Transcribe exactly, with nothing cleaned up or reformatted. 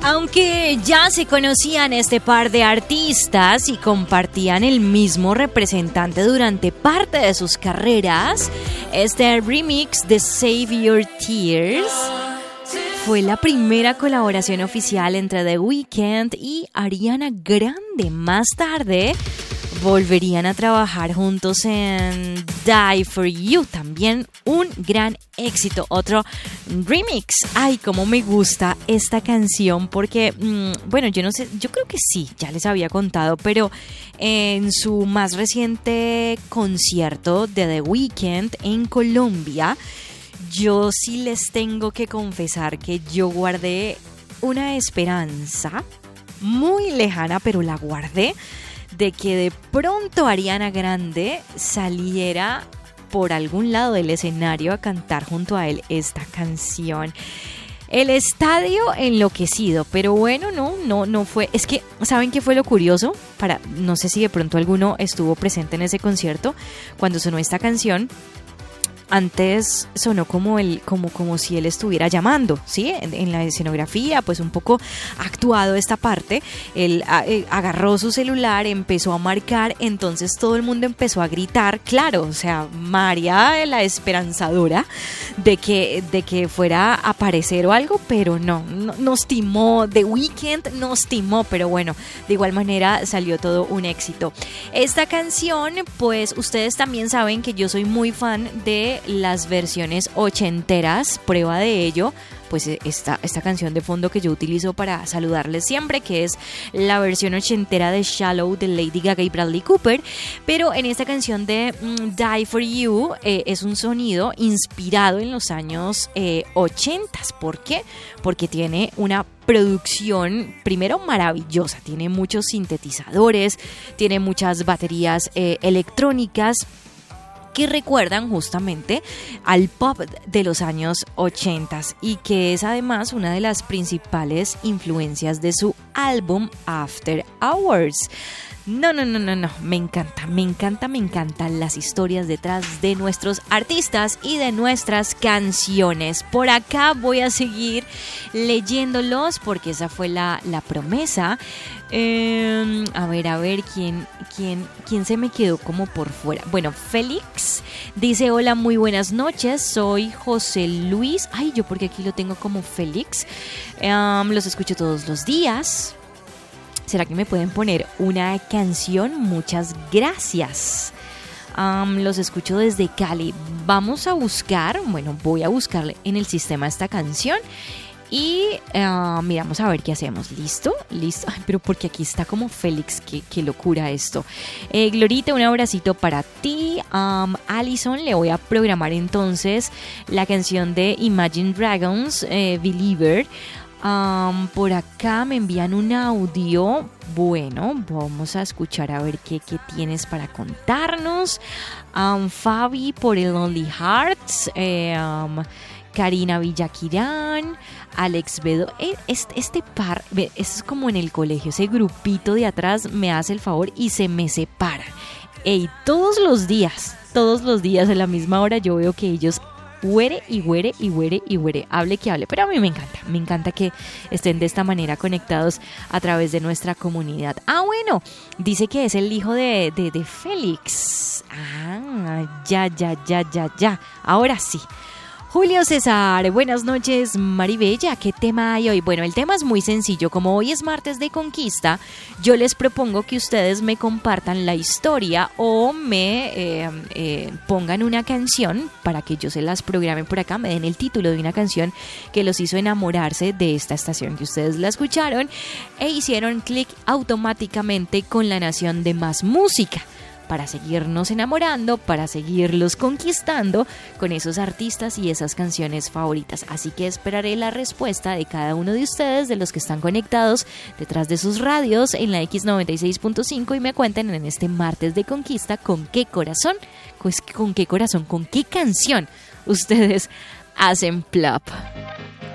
Aunque ya se conocían este par de artistas y compartían el mismo representante durante parte de sus carreras, este remix de Save Your Tears fue la primera colaboración oficial entre The Weeknd y Ariana Grande. Más tarde volverían a trabajar juntos en Die For You, también un gran éxito, otro remix. Ay, cómo me gusta esta canción porque, mmm, bueno, yo no sé, yo creo que sí, ya les había contado, pero en su más reciente concierto de The Weeknd en Colombia, yo sí les tengo que confesar que yo guardé una esperanza muy lejana, pero la guardé, de que de pronto Ariana Grande saliera por algún lado del escenario a cantar junto a él esta canción. El estadio enloquecido, pero bueno, no, no, no fue. Es que, ¿saben qué fue lo curioso? Para, no sé si de pronto alguno estuvo presente en ese concierto cuando sonó esta canción. Antes sonó como el, como, como si él estuviera llamando, ¿sí? En, en la escenografía, pues un poco actuado esta parte. Él a, eh, agarró su celular, empezó a marcar, entonces todo el mundo empezó a gritar, claro, o sea, María, la esperanzadora de que, de que fuera a aparecer o algo, pero no, no, nos timó, The Weeknd nos timó, pero bueno, de igual manera salió todo un éxito. Esta canción, pues ustedes también saben que yo soy muy fan de las versiones ochenteras. Prueba de ello, pues esta, esta canción de fondo que yo utilizo para saludarles siempre, que es la versión ochentera de Shallow de Lady Gaga y Bradley Cooper. Pero en esta canción de mm, Die For You eh, es un sonido inspirado en los años eh, ochenta. ¿Por qué? Porque tiene una producción primero maravillosa, tiene muchos sintetizadores, tiene muchas baterías eh, electrónicas que recuerdan justamente al pop de los años ochenta y que es además una de las principales influencias de su álbum After Hours. No, no, no, no, no, me encanta, me encanta, me encantan las historias detrás de nuestros artistas y de nuestras canciones. Por acá voy a seguir leyéndolos porque esa fue la, la promesa. Eh, a ver, a ver, ¿quién, quién, quién se me quedó como por fuera? Bueno, Félix dice, hola, muy buenas noches, soy José Luis. Ay, yo porque aquí lo tengo como Félix. Um, los escucho todos los días. ¿Será que me pueden poner una canción? Muchas gracias. Um, los escucho desde Cali. Vamos a buscar, bueno, voy a buscarle en el sistema esta canción y uh, miramos a ver qué hacemos. ¿Listo? ¿Listo? Ay, pero porque aquí está como Félix, qué, qué locura esto. Eh, Glorita, un abracito para ti. Um, Alison, le voy a programar entonces la canción de Imagine Dragons, eh, Believer. Um, por acá me envían un audio. Bueno, vamos a escuchar a ver qué, qué tienes para contarnos. Um, Fabi por el Lonely Hearts. Eh, um, Karina Villaquirán. Alex Bedo. Eh, este, este par, es como en el colegio. Ese grupito de atrás me hace el favor y se me separa. Ey, todos los días, todos los días a la misma hora yo veo que ellos huere y huere y huere y huere, hable que hable, pero a mí me encanta, me encanta que estén de esta manera conectados a través de nuestra comunidad. Ah, bueno, dice que es el hijo de, de, de Félix. Ah, ya, ya, ya, ya, ya, ahora sí. Julio César, buenas noches, Maribella, ¿qué tema hay hoy? Bueno, el tema es muy sencillo, como hoy es martes de conquista, yo les propongo que ustedes me compartan la historia o me eh, eh, pongan una canción para que yo se las programe por acá, me den el título de una canción que los hizo enamorarse de esta estación, que ustedes la escucharon e hicieron clic automáticamente con la nación de Más Música, para seguirnos enamorando, para seguirlos conquistando con esos artistas y esas canciones favoritas. Así que esperaré la respuesta de cada uno de ustedes, de los que están conectados detrás de sus radios en la X noventa y seis punto cinco y me cuenten en este martes de conquista con qué corazón, pues con qué corazón, con qué canción ustedes hacen plop.